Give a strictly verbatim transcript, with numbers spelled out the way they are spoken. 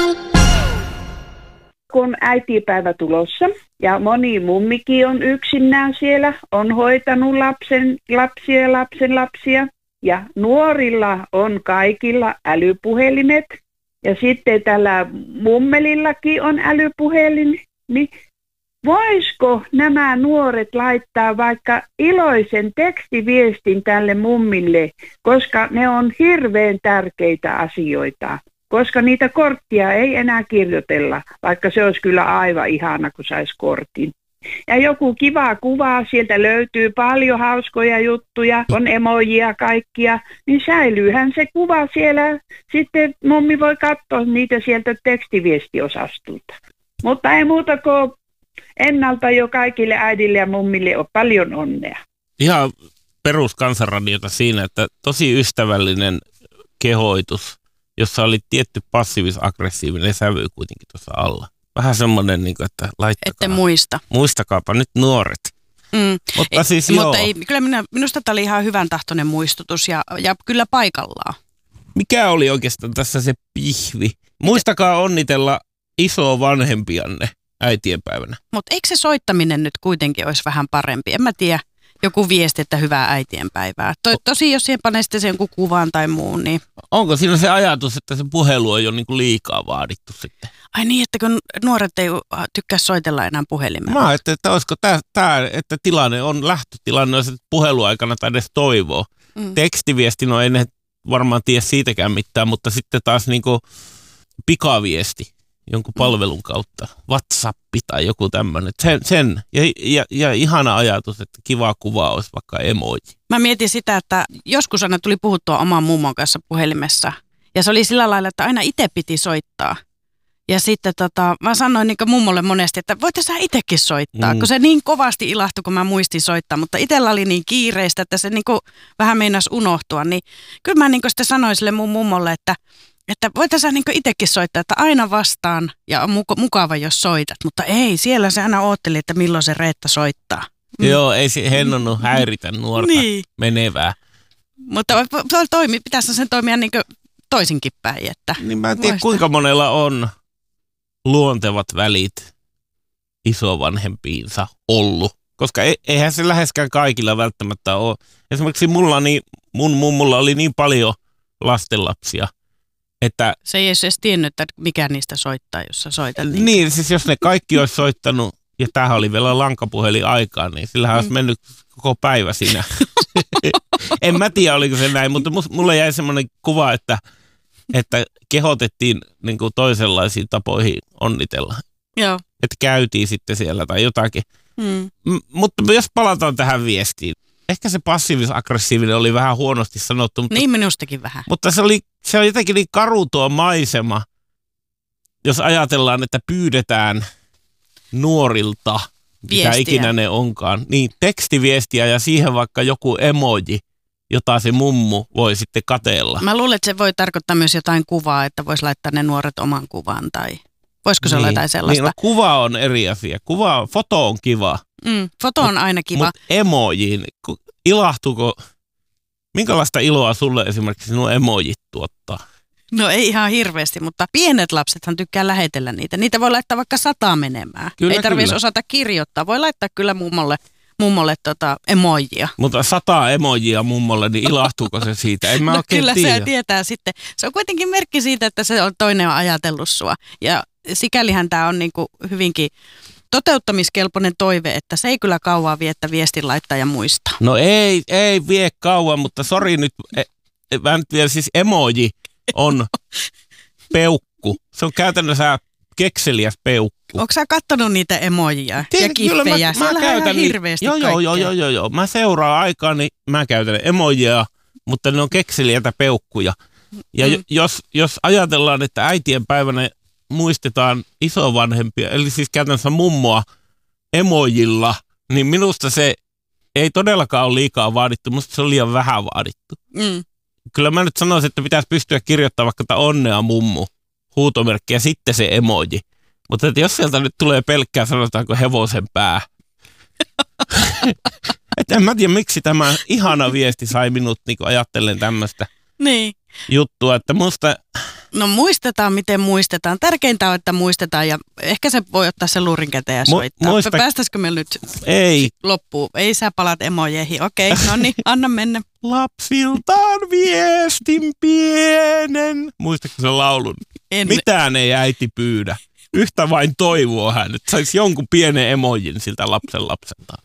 Kun äitipäivä tulossa ja moni mummikin on yksinään siellä, on hoitanut lapsen, lapsia ja lapsen lapsia. Ja nuorilla on kaikilla älypuhelimet ja sitten tällä mummelillakin on älypuhelin. Niin voisiko nämä nuoret laittaa vaikka iloisen tekstiviestin tälle mummille, koska ne on hirveän tärkeitä asioita. Koska niitä korttia ei enää kirjoitella, vaikka se olisi kyllä aivan ihana, kun saisi kortin. Ja joku kiva kuva, sieltä löytyy paljon hauskoja juttuja, on emojia kaikkia, niin säilyyhän se kuva siellä. Sitten mummi voi katsoa niitä sieltä tekstiviestiosastolta. Mutta ei muuta kuin ennalta jo kaikille äidille ja mummille on paljon onnea. Ihan peruskansanradiota siinä, että tosi ystävällinen kehoitus, jossa oli tietty passiivis-aggressiivinen sävy kuitenkin tuossa alla. Vähän semmoinen, niin kuin, että laittakaa. Ette muista. Muistakaapa nyt nuoret. Mm. Mutta ei, siis mutta joo. ei, kyllä minä, minusta tämä oli ihan hyvän tahtoinen muistutus ja, ja kyllä paikallaan. Mikä oli oikeastaan tässä se pihvi? Muistakaa onnitella isoa vanhempianne äitienpäivänä. Mutta eikö se soittaminen nyt kuitenkin olisi vähän parempi? En mä tiedä. Joku viesti, että hyvää äitienpäivää. To, tosi jos siihen panee sitten sen jonkun kuvan tai muun, niin... Onko siinä se ajatus, että se puhelu on jo niin kuin liikaa vaadittu sitten? Ai niin, että kun nuoret ei tykkää soitella enää puhelimella. Mä ajattelin, että olisiko tämä, tämä että tilanne on lähtötilanne, jos puheluaikana tai edes toivoo. Mm. Tekstiviesti, no ei ne varmaan tiedä siitäkään mitään, mutta sitten taas niin kuin pikaviesti jonkun palvelun kautta, WhatsApp tai joku tämmöinen. Sen, sen. Ja, ja, ja ihana ajatus, että kiva kuva olisi vaikka emoji. Mä mietin sitä, että joskus aina tuli puhuttua oman mummon kanssa puhelimessa. Ja se oli sillä lailla, että aina itse piti soittaa. Ja sitten tota, mä sanoin niin mummolle monesti, että voit sä itsekin soittaa, mm. kun se niin kovasti ilahtui, kun mä muistin soittaa. Mutta itsellä oli niin kiireistä, että se niin vähän meinasi unohtua. Niin kyllä mä niin sitten sanoin sille mun mummolle, että Että voitaisiin niin itsekin soittaa, että aina vastaan ja on mukava, jos soitat. Mutta ei, siellä se aina ootteli, että milloin se Reetta soittaa. Mm. Joo, ei se hennonnut häiritä nuorta niin. menevää. Mutta toimi, pitäisi sen toimia niin toisinkin päin. Että niin mä en tiedä, kuinka monella on luontevat välit isovanhempiinsa ollut. Koska eihän se läheskään kaikilla välttämättä ole. Esimerkiksi mulla, niin, mun mummulla oli niin paljon lastenlapsia, että se ei edes tiennyt, että mikä niistä soittaa, jos sä soitat. Niin, niin siis jos ne kaikki olisi soittanut, ja tämähän oli vielä lankapuhelin aikaa, niin sillähän mm. olisi mennyt koko päivä siinä. En mä tiedä, oliko se näin, mutta mulle jäi semmoinen kuva, että, että kehotettiin niin kuin toisenlaisiin tapoihin onnitella. Joo. Että käytiin sitten siellä tai jotakin. Mm. M- mutta jos palataan tähän viestiin. Ehkä se passiivis-aggressiivinen oli vähän huonosti sanottu. Mutta, niin minustakin vähän. Mutta se, oli, se on jotenkin niin karu tuo maisema, jos ajatellaan, että pyydetään nuorilta, viestiä. Mitä ikinä ne onkaan, niin tekstiviestiä ja siihen vaikka joku emoji, jota se mummu voi sitten kateella. Mä luulen, että se voi tarkoittaa myös jotain kuvaa, että voisi laittaa ne nuoret oman kuvan tai voisiko se niin, olla jotain sellaista? Niin, no, kuva on eri asia. Kuva, foto on kiva. Mm, foto on mut, aina kiva. Mutta emojiin, ilahtuuko, minkälaista iloa sulle esimerkiksi nuo emojit tuottaa? No ei ihan hirveästi, mutta pienet lapsethan tykkää lähetellä niitä. Niitä voi laittaa vaikka sataa menemään. Kyllä, ei tarvitsisi kyllä. osata kirjoittaa. Voi laittaa kyllä mummolle, mummolle tota emojia. Mutta sataa emojia mummolle, niin ilahtuuko se siitä? En mä no oikein kyllä tiedä. se tietää sitten. Se on kuitenkin merkki siitä, että se on toinen on ajatellut sua. Ja sikälihän tämä on niinku hyvinkin toteuttamiskelpoinen toive, että se ei kyllä kauaa vie, että viestin laittaa ja muistaa. No ei, ei vie kauan, mutta sori nyt, mä nyt vielä siis emoji on peukku. Se on käytännössä kekseliäs peukku. Onko sä kattonut niitä emojia Tiedä, ja kiffejä? Mä, mä käytän ihan hirveästi joo, joo, joo, joo, joo, joo. Mä seuraan aikaa, niin mä käytän emojia, mutta ne on kekseliäitä peukkuja. Ja mm. jos, jos ajatellaan, että äitien päivänä muistetaan isovanhempia, eli siis käytännössä mummoa emojilla, niin minusta se ei todellakaan ole liikaa vaadittu, minusta se on liian vähän vaadittu. Mm. Kyllä mä nyt sanoisin, että pitäisi pystyä kirjoittamaan vaikka tämä onnea mummu huutomerkki ja sitten se emoji. Mutta että jos sieltä nyt tulee pelkkää, sanotaanko hevosen pää. Että en mä tiedä, miksi tämä ihana viesti sai minut niin ajattelen tämmöistä niin. juttua, että musta No muistetaan, miten muistetaan. Tärkeintä on, että muistetaan ja ehkä se voi ottaa sen luurin käteen ja soittaa. Muista... Päästäisikö me nyt Ei. loppuun? Ei sä palat emojeihin. Okei, no niin, anna mennä. Lapsiltaan viestin pienen. Muistatko sen laulun? En. Mitään ei äiti pyydä. Yhtä vain toivoo hän, että saisi jonkun pienen emojin siltä lapsen lapselta.